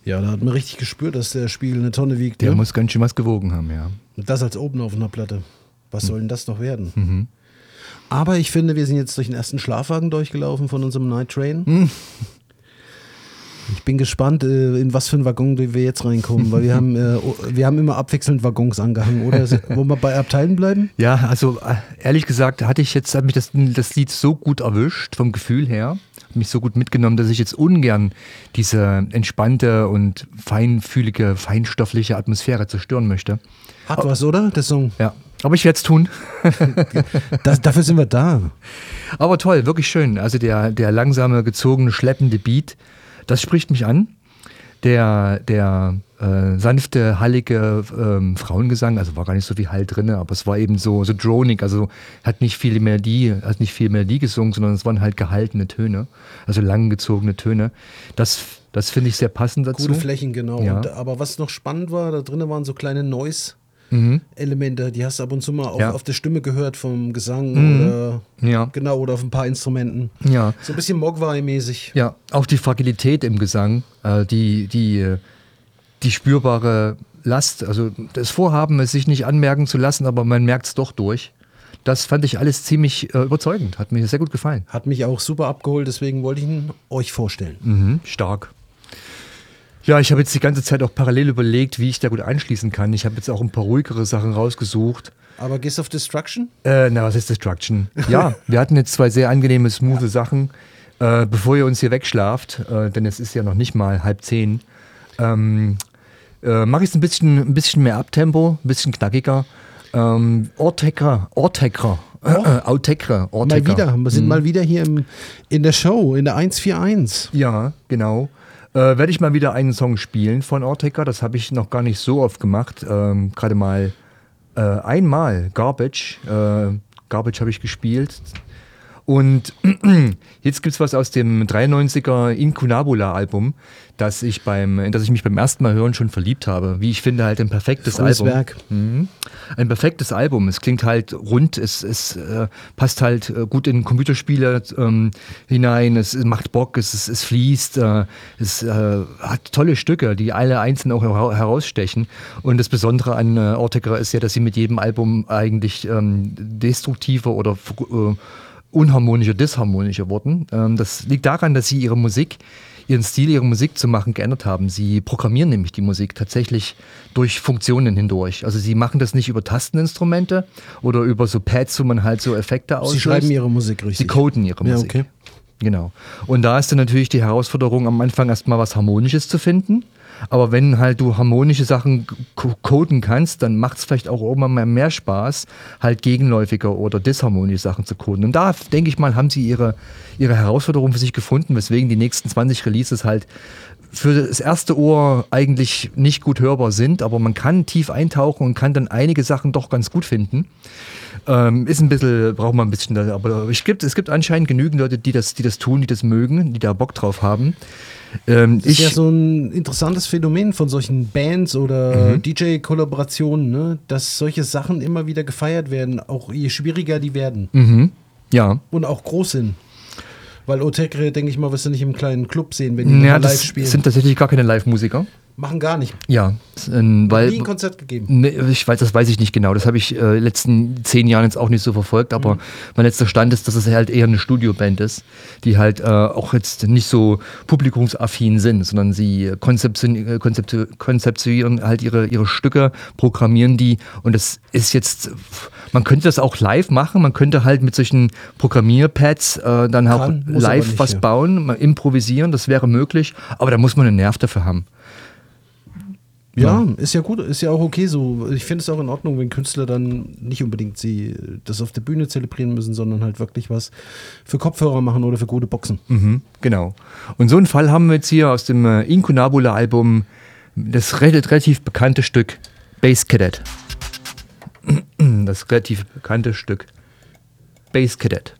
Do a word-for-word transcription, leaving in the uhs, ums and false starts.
Ja, da hat man richtig gespürt, dass der Spiegel eine Tonne wiegt. Der ne? muss ganz schön was gewogen haben, ja. Und das als oben auf einer Platte. Was soll denn das noch werden? Mhm. Aber ich finde, wir sind jetzt durch den ersten Schlafwagen durchgelaufen von unserem Night Train. Mhm. Ich bin gespannt, in was für einen Waggon wir jetzt reinkommen, weil wir haben, äh, wir haben immer abwechselnd Waggons angehangen, oder? Wollen wir bei Abteilen bleiben? Ja, also ehrlich gesagt hatte ich jetzt, hat mich das, das Lied so gut erwischt, vom Gefühl her, hat mich so gut mitgenommen, dass ich jetzt ungern diese entspannte und feinfühlige, feinstoffliche Atmosphäre zerstören möchte. Hat was, oder? Der Song. Ja, aber ich werde es tun. das, dafür sind wir da. Aber toll, wirklich schön. Also der, der langsame, gezogene, schleppende Beat, das spricht mich an. Der, der äh, sanfte, hallige ähm, Frauengesang, also war gar nicht so viel Hall drin, aber es war eben so, so dronig, also hat nicht viel Melodie, hat nicht viel Melodie gesungen, sondern es waren halt gehaltene Töne, also langgezogene Töne. Das, das finde ich sehr passend dazu. Gute Flächen, genau. Ja. Und, aber was noch spannend war, da drinnen waren so kleine Noise- Mhm. Elemente, die hast du ab und zu mal auf, Ja. auf der Stimme gehört vom Gesang Mhm. oder Ja. genau oder auf ein paar Instrumenten. Ja. So ein bisschen Mogwai-mäßig. Ja, auch die Fragilität im Gesang, äh, die, die, die spürbare Last, also das Vorhaben, es sich nicht anmerken zu lassen, aber man merkt es doch durch. Das fand ich alles ziemlich äh, überzeugend, hat mir sehr gut gefallen. Hat mich auch super abgeholt, deswegen wollte ich ihn euch vorstellen. Mhm, stark. Ja, ich habe jetzt die ganze Zeit auch parallel überlegt, wie ich da gut einschließen kann. Ich habe jetzt auch ein paar ruhigere Sachen rausgesucht. Aber Gist of Destruction? Äh, na, was ist Destruction? Ja, wir hatten jetzt zwei sehr angenehme, smooth Sachen. Äh, bevor ihr uns hier wegschlaft, äh, denn es ist ja noch nicht mal halb zehn, ähm, äh, mache ich es ein bisschen, ein bisschen mehr Abtempo, ein bisschen knackiger. Ähm, Ortecker, Ortecker, äh, äh, Outecker, Ortecker. Mal wieder, wir sind Mhm. mal wieder hier im, in der Show, in der eins vier eins. Ja, genau. Äh, werde ich mal wieder einen Song spielen von Ortecker. Das habe ich noch gar nicht so oft gemacht. Ähm, Gerade mal äh, einmal Garbage. Äh, Garbage habe ich gespielt. Und jetzt gibt es was aus dem dreiundneunziger Incunabula-Album, das ich beim, in das ich mich beim ersten Mal hören schon verliebt habe. Wie ich finde, halt ein perfektes Frühes Album. Werk. Mhm. Ein perfektes Album. Es klingt halt rund, es, es äh, passt halt äh, gut in Computerspiele ähm, hinein, es, es macht Bock, es, es, es fließt, äh, es äh, hat tolle Stücke, die alle einzeln auch hera- herausstechen. Und das Besondere an äh, Ortecker ist ja, dass sie mit jedem Album eigentlich ähm, destruktiver oder äh, unharmonischer, disharmonischer wurden. Ähm, das liegt daran, dass sie ihre Musik, ihren Stil, ihre Musik zu machen, geändert haben. Sie programmieren nämlich die Musik tatsächlich durch Funktionen hindurch. Also sie machen das nicht über Tasteninstrumente oder über so Pads, wo man halt so Effekte auslöst. Sie schreiben ihre Musik richtig. Sie coden ihre Ja, Musik. okay. Genau. Und da ist dann natürlich die Herausforderung, am Anfang erstmal was Harmonisches zu finden. Aber wenn halt du harmonische Sachen co- coden kannst, dann macht es vielleicht auch irgendwann mal mehr Spaß, halt gegenläufige oder disharmonische Sachen zu coden. Und da, denke ich mal, haben sie ihre, ihre Herausforderung für sich gefunden, weswegen die nächsten zwanzig Releases halt für das erste Ohr eigentlich nicht gut hörbar sind, aber man kann tief eintauchen und kann dann einige Sachen doch ganz gut finden. Ähm, ist ein bisschen, braucht man ein bisschen, aber es gibt, es gibt anscheinend genügend Leute, die das, die das tun, die das mögen, die da Bock drauf haben. Ähm, Das ist ich, ja so ein interessantes Phänomen von solchen Bands oder Mhm. D J-Kollaborationen, ne? Dass solche Sachen immer wieder gefeiert werden, auch je schwieriger die werden mhm, ja. und auch groß sind. Weil Otekre, denke ich mal, wirst du nicht im kleinen Club sehen, wenn die Ja, mal live das spielen. sind tatsächlich gar keine Live-Musiker. Machen gar nicht. Ja, ähm, weil Nie ein Konzert gegeben. Ne, ich weiß, das weiß ich nicht genau. Das habe ich äh, letzten zehn Jahren jetzt auch nicht so verfolgt, aber Mhm. mein letzter Stand ist, dass es halt eher eine Studioband ist, die halt äh, auch jetzt nicht so publikumsaffin sind, sondern sie konzeption, äh, konzeptu, konzeptionieren halt ihre, ihre Stücke, programmieren die und das ist jetzt, man könnte das auch live machen, man könnte halt mit solchen Programmierpads äh, dann auch Kann, muss live aber nicht, was ja. bauen, mal improvisieren, das wäre möglich, aber da muss man einen Nerv dafür haben. Ja, ist ja gut, ist ja auch okay so. Ich finde es auch in Ordnung, wenn Künstler dann nicht unbedingt sie das auf der Bühne zelebrieren müssen, sondern halt wirklich was für Kopfhörer machen oder für gute Boxen. Mhm, genau. Und so einen Fall haben wir jetzt hier aus dem äh, Incunabula-Album, das relativ, relativ bekannte Stück Bass Cadet. Das relativ bekannte Stück Bass Cadet.